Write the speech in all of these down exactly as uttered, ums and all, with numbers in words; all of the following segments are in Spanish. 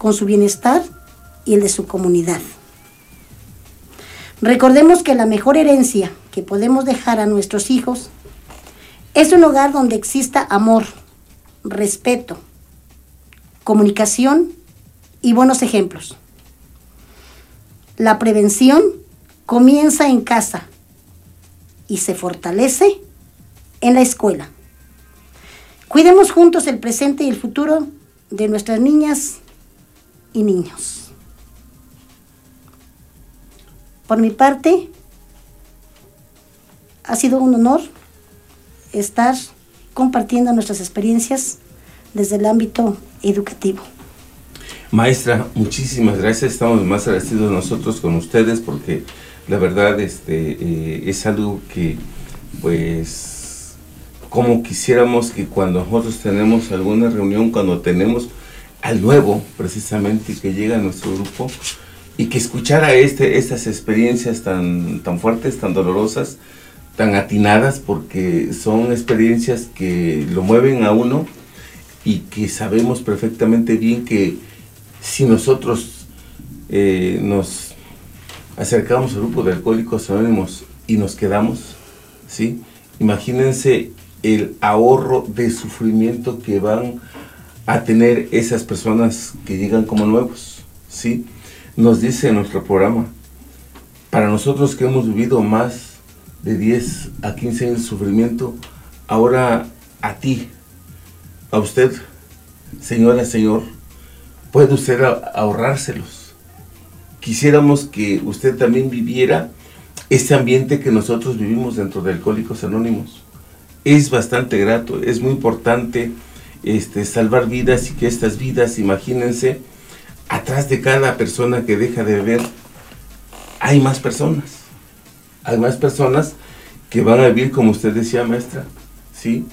con su bienestar y el de su comunidad. Recordemos que la mejor herencia que podemos dejar a nuestros hijos es un hogar donde exista amor, respeto, comunicación y buenos ejemplos. La prevención comienza en casa y se fortalece en la escuela. Cuidemos juntos el presente y el futuro de nuestras niñas y niños. Por mi parte, ha sido un honor estar compartiendo nuestras experiencias desde el ámbito educativo. Maestra, muchísimas gracias. Estamos más agradecidos nosotros con ustedes porque la verdad este, eh, es algo que, pues, como quisiéramos que cuando nosotros tenemos alguna reunión, cuando tenemos al nuevo, precisamente, que llega a nuestro grupo, y que escuchara este, estas experiencias tan, tan fuertes, tan dolorosas, tan atinadas, porque son experiencias que lo mueven a uno y que sabemos perfectamente bien que si nosotros eh, nos acercamos al grupo de Alcohólicos Anónimos y nos quedamos, ¿sí? Imagínense el ahorro de sufrimiento que van a tener esas personas que llegan como nuevos, ¿sí? Nos dice en nuestro programa, para nosotros que hemos vivido más de diez a quince años de sufrimiento, ahora a ti, a usted, señora, señor, puede usted ahorrárselos. Quisiéramos que usted también viviera este ambiente que nosotros vivimos dentro de Alcohólicos Anónimos. Es bastante grato, es muy importante este, salvar vidas y que estas vidas, imagínense, atrás de cada persona que deja de beber, hay más personas. Hay más personas que van a vivir, como usted decía, maestra, ¿sí?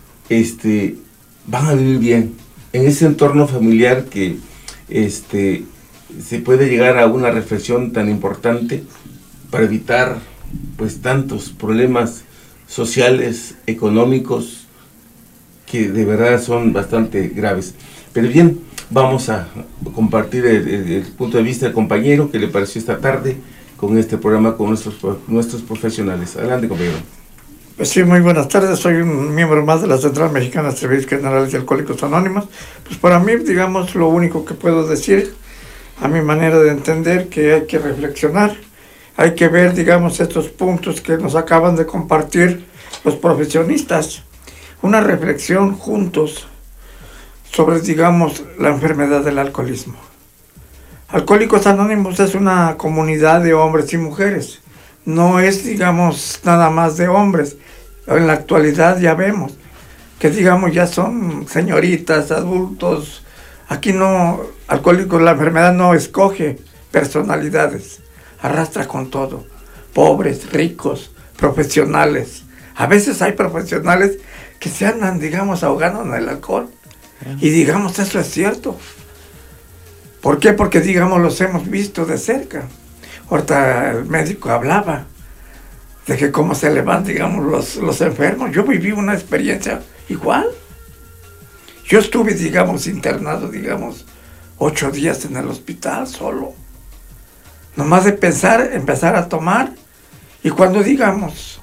Este, van a vivir bien. En ese entorno familiar que este, se puede llegar a una reflexión tan importante para evitar, pues, tantos problemas sociales, económicos, que de verdad son bastante graves. Pero bien, vamos a compartir el, el, el punto de vista del compañero que le pareció esta tarde con este programa con nuestros, nuestros profesionales. Adelante, compañero. Pues sí, muy buenas tardes. Soy un miembro más de la Central Mexicana de Servicios Generales de Alcohólicos Anónimos. Pues para mí, digamos, lo único que puedo decir, a mi manera de entender, que hay que reflexionar, hay que ver, digamos, estos puntos que nos acaban de compartir los profesionistas. Una reflexión juntos sobre, digamos, la enfermedad del alcoholismo. Alcohólicos Anónimos es una comunidad de hombres y mujeres. No es, digamos, nada más de hombres. En la actualidad ya vemos que, digamos, ya son señoritas, adultos. Aquí no, alcohólicos, la enfermedad no escoge personalidades. Arrastra con todo. Pobres, ricos, profesionales. A veces hay profesionales que se andan, digamos, ahogando en el alcohol. Y digamos, eso es cierto. ¿Por qué? Porque, digamos, los hemos visto de cerca. Ahorita el médico hablaba de que cómo se le van, digamos, los, los enfermos. Yo viví una experiencia igual. Yo estuve, digamos, internado, digamos, ocho días en el hospital solo. Nomás de pensar, empezar a tomar. Y cuando, digamos,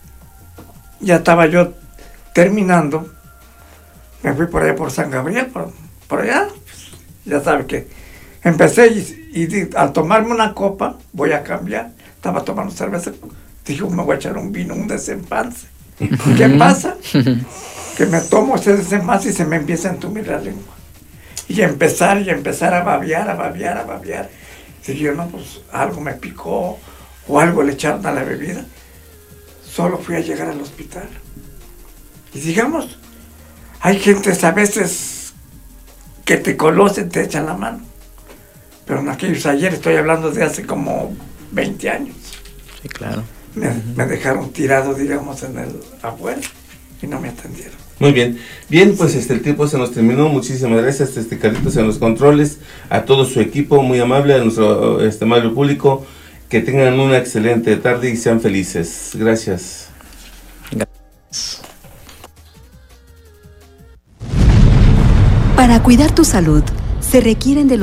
ya estaba yo terminando, me fui por allá por San Gabriel, por, por allá, pues, ya sabe que empecé y, y al tomarme una copa, voy a cambiar, estaba tomando cerveza, dije, me voy a echar un vino, un desempance. ¿Qué pasa? Que me tomo ese desempance y se me empieza a entumir la lengua. Y empezar, y empezar a babear, a babear, a babear. Y yo, no, pues algo me picó, o algo le echaron a la bebida. Solo fui a llegar al hospital. Y digamos, hay gentes a veces que te conocen, te echan la mano. Pero en aquellos ayer, estoy hablando de hace como veinte años. Sí, claro. Me, uh-huh. me dejaron tirado, digamos, en el afuera y no me atendieron. Muy bien. Bien, pues este el tiempo se nos terminó. Muchísimas gracias, este Carlitos en los controles, a todo su equipo, muy amable, a nuestro este amable público. Que tengan una excelente tarde y sean felices. Gracias. Gracias. Para cuidar tu salud, se requieren de los